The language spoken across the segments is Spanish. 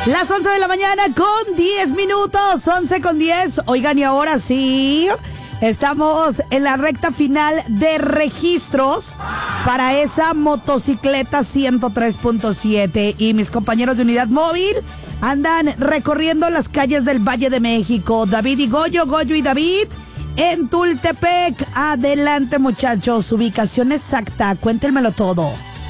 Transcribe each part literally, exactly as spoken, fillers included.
Las once de la mañana con diez minutos, once con diez. Oigan, y ahora sí, estamos en la recta final de registros para esa motocicleta ciento tres punto siete. Y mis compañeros de Unidad Móvil andan recorriendo las calles del Valle de México. David y Goyo, Goyo y David en Tultepec. Adelante, muchachos, ubicación exacta, cuéntenmelo todo.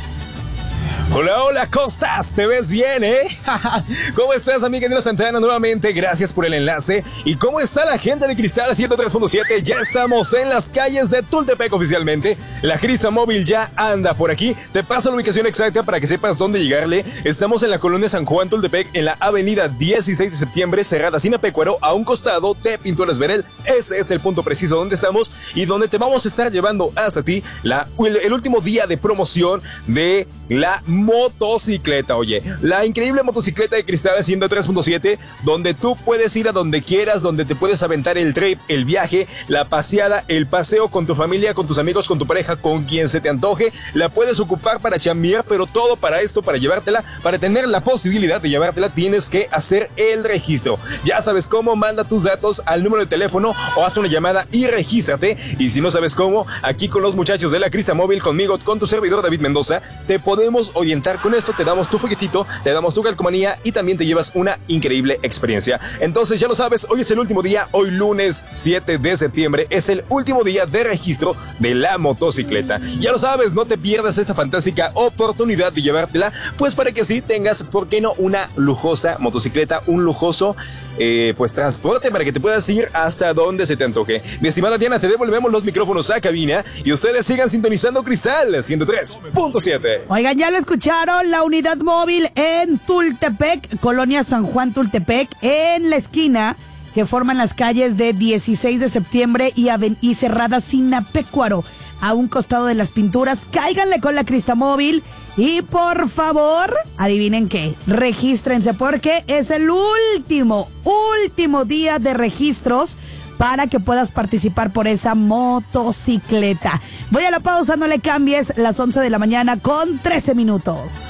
Hola, hola, ¿cómo estás? ¿Te ves bien, eh? ¿Cómo estás, amiga de la Santana? Nuevamente, gracias por el enlace. ¿Y cómo está la gente de Cristal ciento tres punto siete? Ya estamos en las calles de Tultepec oficialmente. La Crisa Móvil ya anda por aquí. Te paso la ubicación exacta para que sepas dónde llegarle. Estamos en la colonia San Juan Tultepec, en la avenida dieciséis de septiembre, cerrada Sinapecuaro, a un costado de Pinturas Verel. Ese es el punto preciso donde estamos y donde te vamos a estar llevando hasta ti la, el, el último día de promoción de la motocicleta. Oye, la increíble motocicleta de Cristal ciento tres punto siete, donde tú puedes ir a donde quieras, donde te puedes aventar el trip, el viaje, la paseada, el paseo con tu familia, con tus amigos, con tu pareja, con quien se te antoje. La puedes ocupar para chambear, pero todo para esto, para llevártela, para tener la posibilidad de llevártela, tienes que hacer el registro. Ya sabes cómo, manda tus datos al número de teléfono o haz una llamada y regístrate. Y si no sabes cómo, aquí con los muchachos de la Crisa Móvil, conmigo, con tu servidor David Mendoza, te podemos orientar con esto. Te damos tu folletito, te damos tu calcomanía y también te llevas una increíble experiencia. Entonces ya lo sabes, hoy es el último día, hoy lunes siete de septiembre es el último día de registro de la motocicleta. Ya lo sabes, no te pierdas esta fantástica oportunidad de llevártela, pues para que así tengas, ¿por qué no?, una lujosa motocicleta, un lujoso eh, pues transporte para que te puedas ir hasta donde se te antoje. Mi estimada Diana, te devolvemos los micrófonos a cabina y ustedes sigan sintonizando Cristal ciento tres punto siete. Oigan, ya lo escucharon, la Unidad Móvil en Tultepec, Colonia San Juan Tultepec, en la esquina que forman las calles de dieciséis de septiembre y, Aven- y Cerrada Sinapecuaro, a un costado de las Pinturas. Cáiganle con la Crista Móvil y por favor, adivinen qué, regístrense porque es el último, último día de registros para que puedas participar por esa motocicleta. Voy a la pausa, no le cambies, las once de la mañana con trece minutos.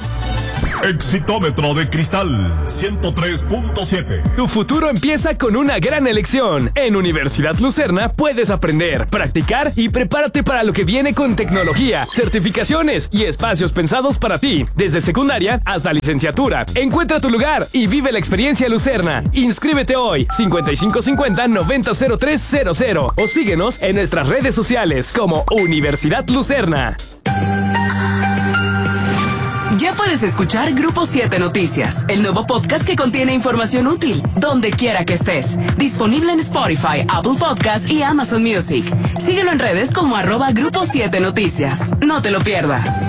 Exitómetro de Cristal ciento tres punto siete. Tu futuro empieza con una gran elección. En Universidad Lucerna puedes aprender, practicar y prepárate para lo que viene con tecnología, certificaciones y espacios pensados para ti. Desde secundaria hasta licenciatura. Encuentra tu lugar y vive la experiencia Lucerna. Inscríbete hoy, cincuenta y cinco cincuenta noventa cero tres cero cero, o síguenos en nuestras redes sociales como Universidad Lucerna. Ya puedes escuchar Grupo siete Noticias, el nuevo podcast que contiene información útil, donde quiera que estés. Disponible en Spotify, Apple Podcasts y Amazon Music. Síguelo en redes como arroba Grupo siete Noticias. No te lo pierdas.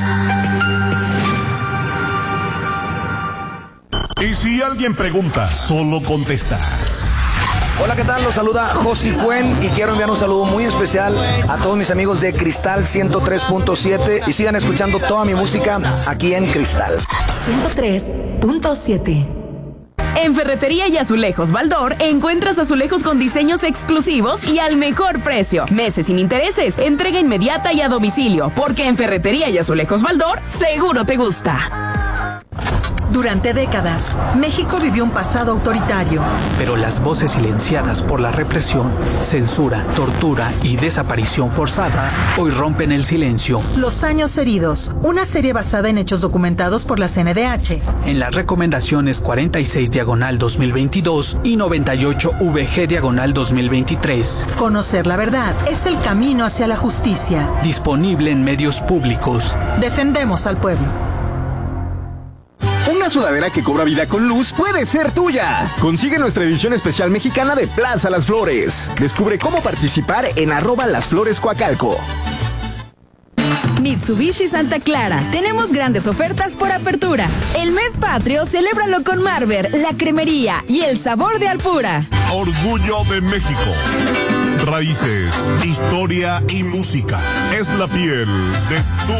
Y si alguien pregunta, solo contestas. Hola, ¿qué tal? Los saluda Josi Cuen y quiero enviar un saludo muy especial a todos mis amigos de Cristal ciento tres punto siete y sigan escuchando toda mi música aquí en Cristal ciento tres punto siete. En Ferretería y Azulejos Baldor encuentras azulejos con diseños exclusivos y al mejor precio. Meses sin intereses, entrega inmediata y a domicilio, porque en Ferretería y Azulejos Baldor seguro te gusta. Durante décadas, México vivió un pasado autoritario. Pero las voces silenciadas por la represión, censura, tortura y desaparición forzada hoy rompen el silencio. Los años heridos, una serie basada en hechos documentados por la C N D H. En las recomendaciones cuarenta y seis diagonal dos mil veintidós y noventa y ocho V G diagonal dos mil veintitrés. Conocer la verdad es el camino hacia la justicia. Disponible en medios públicos. Defendemos al pueblo. Una sudadera que cobra vida con luz puede ser tuya. Consigue nuestra edición especial mexicana de Plaza Las Flores. Descubre cómo participar en arroba Las Flores Coacalco. Mitsubishi Santa Clara. Tenemos grandes ofertas por apertura. El mes patrio, celébralo con Marver, La Cremería y el sabor de Alpura. Orgullo de México. Raíces, historia y música. Es la piel de tu